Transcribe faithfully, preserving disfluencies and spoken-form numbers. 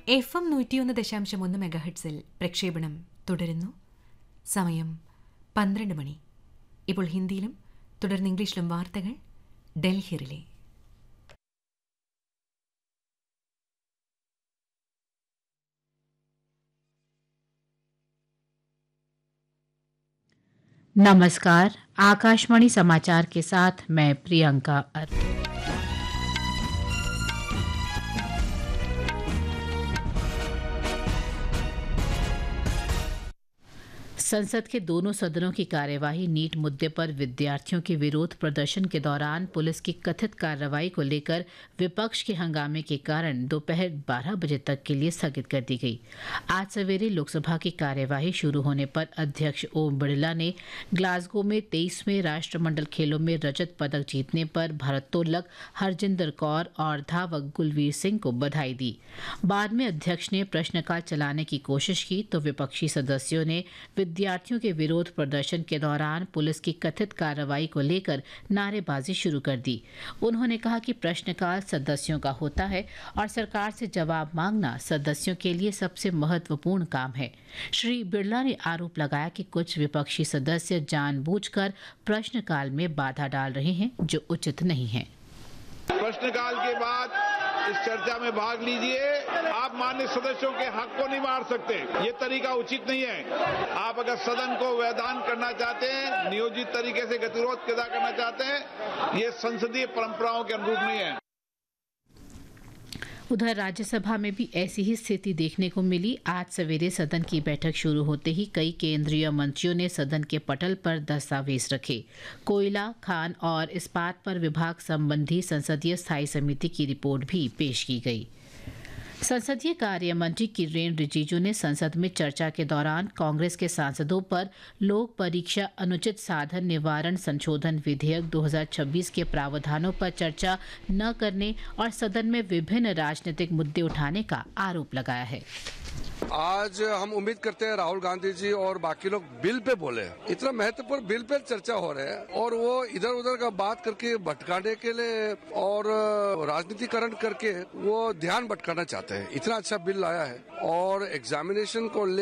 F M നൂറ്റിയൊന്ന് ദശാംശം ഒന്ന് മെഗാഹെഡ്സിൽ പ്രക്ഷേപണം തുടരുന്നു. സമയം പന്ത്രണ്ട് മണി. ഇപ്പോൾ ഹിന്ദിയിലും തുടർന്ന് ഇംഗ്ലീഷിലും വാർത്തകൾ ഡൽഹിയിലെ. नमस्कार, आकाशवाणी समाचार के साथ मैं प्रियंका अर्थ। संसद के दोनों सदनों की कार्यवाही नीट मुद्दे पर विद्यार्थियों के विरोध प्रदर्शन के दौरान पुलिस की कथित कार्रवाई को लेकर विपक्ष के हंगामे के कारण दोपहर बारह बजे तक के लिए स्थगित कर दी गई। आज सवेरे लोकसभा की कार्यवाही शुरू होने पर अध्यक्ष ओम बिरला ने ग्लासगो में तेईसवें राष्ट्रमंडल खेलों में रजत पदक जीतने पर भारोत्तोलक हरजिंदर कौर और धावक गुलवीर सिंह को बधाई दी। बाद में अध्यक्ष ने प्रश्नकाल चलाने की कोशिश की तो विपक्षी सदस्यों ने विद्यार्थियों के विरोध प्रदर्शन के दौरान पुलिस की कथित कार्रवाई को लेकर नारेबाजी शुरू कर दी। उन्होंने कहा कि प्रश्नकाल सदस्यों का होता है और सरकार से जवाब मांगना सदस्यों के लिए सबसे महत्वपूर्ण काम है। श्री बिरला ने आरोप लगाया कि कुछ विपक्षी सदस्य जानबूझकर प्रश्नकाल में बाधा डाल रहे हैं, जो उचित नहीं है। प्रश्नकाल के बाद इस चर्चा में भाग लीजिए। आप माननीय सदस्यों के हक को नहीं मार सकते, ये तरीका उचित नहीं है। आप अगर सदन को वैधान करना चाहते हैं, नियोजित तरीके से गतिरोध पैदा करना चाहते हैं, ये संसदीय परंपराओं के अनुरूप नहीं है। उधर राज्यसभा में भी ऐसी ही स्थिति देखने को मिली। आज सवेरे सदन की बैठक शुरू होते ही कई केंद्रीय मंत्रियों ने सदन के पटल पर दस्तावेज रखे। कोयला, खान और इस्पात पर विभाग संबंधी संसदीय स्थायी समिति की रिपोर्ट भी पेश की गई। संसदीय कार्य मंत्री किरेन रिजिजू ने संसद में चर्चा के दौरान कांग्रेस के सांसदों पर लोक परीक्षा अनुचित साधन निवारण संशोधन विधेयक दो हज़ार छब्बीस के प्रावधानों पर चर्चा न करने और सदन में विभिन्न राजनीतिक मुद्दे उठाने का आरोप लगाया है। आज हम उम्मीद करते हैं राहुल गांधी जी और बाकी लोग बिल पे बोले। इतना महत्वपूर्ण बिल पे चर्चा हो रहा है और वो इधर उधर का बात करके भटकाने के लिए और राजनीतिकरण करके वो ध्यान भटकाना चाहते हैं। इतना अच्छा बिल लाया है और एग्जामिनेशन को